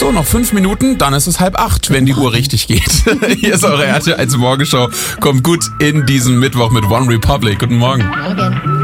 So, noch 5 Minuten, dann ist es 7:30, wenn die Uhr richtig geht. Hier ist eure RTL 1 Morgenshow. Kommt gut in diesen Mittwoch mit One Republic. Guten Morgen. Morgen.